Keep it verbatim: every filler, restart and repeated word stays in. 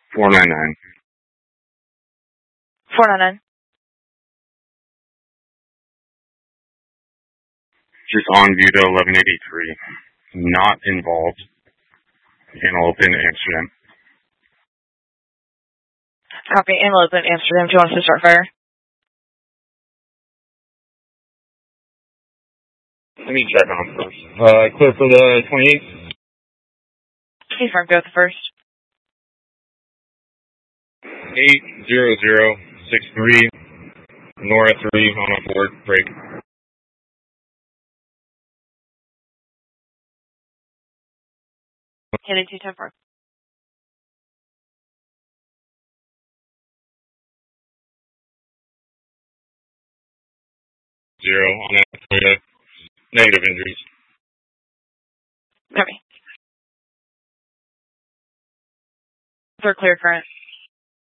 four nine nine. four nine nine. Just on Vito eleven eighty-three. Not involved. Antelope in Amsterdam. Copy. Antelope in Amsterdam. Do you want us to start fire? Let me check on first. Uh, clear for the twenty-eighth. Confirm. Go with the first. eight zero zero six three. Nora three on a board break. Heading two ten four. Zero on that Toyota. Negative injuries. Copy. Third clear current.